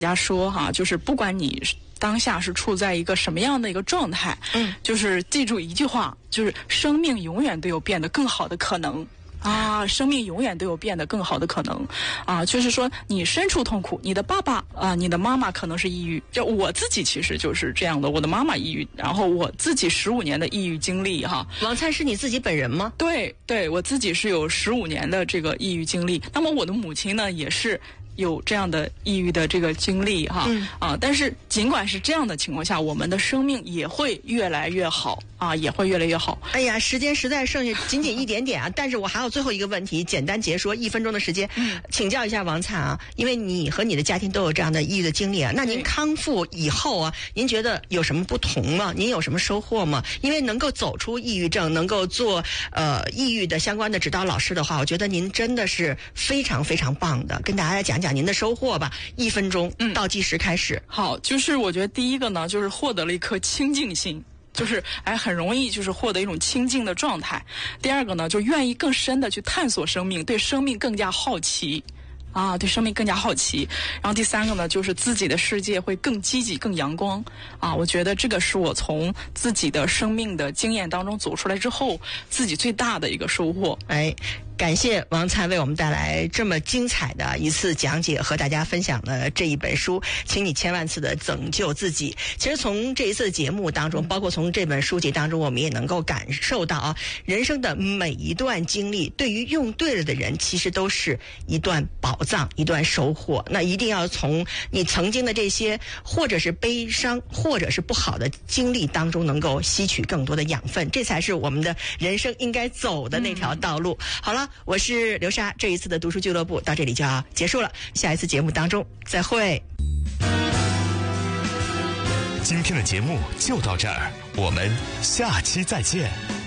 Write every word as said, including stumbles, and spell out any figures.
大家说哈，就是不管你当下是处在一个什么样的一个状态，嗯，就是记住一句话，就是生命永远都有变得更好的可能。啊，生命永远都有变得更好的可能，啊，就是说你身处痛苦，你的爸爸啊，你的妈妈可能是抑郁，就我自己其实就是这样的，我的妈妈抑郁，然后我自己十五年的抑郁经历哈。 王灿是你自己本人吗？ 对对，我自己是有十五年的这个抑郁经历，那么我的母亲呢也是有这样的抑郁的这个经历哈、嗯、啊，但是尽管是这样的情况下，我们的生命也会越来越好啊，也会越来越好。 哎呀，时间实在剩下仅仅一点点啊，但是我还有最后一个问题，简单结说，一分钟的时间，嗯，请教一下王灿啊，因为你和你的家庭都有这样的抑郁的经历啊，那您康复以后啊，您觉得有什么不同吗？您有什么收获吗？因为能够走出抑郁症，能够做呃抑郁的相关的指导老师的话，我觉得您真的是非常非常棒的，跟大家讲讲您的收获吧。一分钟，嗯，倒计时开始。 好，就是我觉得第一个呢，就是获得了一颗清净心。就是哎，很容易就是获得一种清静的状态。第二个呢，就愿意更深的去探索生命，对生命更加好奇，啊，对生命更加好奇。然后第三个呢，就是自己的世界会更积极、更阳光。啊，我觉得这个是我从自己的生命的经验当中走出来之后，自己最大的一个收获。 哎。感谢王灿为我们带来这么精彩的一次讲解，和大家分享了这一本书，请你千万次的拯救自己。其实从这一次节目当中，包括从这本书籍当中，我们也能够感受到啊，人生的每一段经历，对于用对了的人，其实都是一段宝藏，一段收获。那一定要从你曾经的这些，或者是悲伤，或者是不好的经历当中，能够吸取更多的养分，这才是我们的人生应该走的那条道路。嗯、好了。我是刘莎，这一次的读书俱乐部到这里就要结束了，下一次节目当中再会。 今天的节目就到这儿，我们下期再见。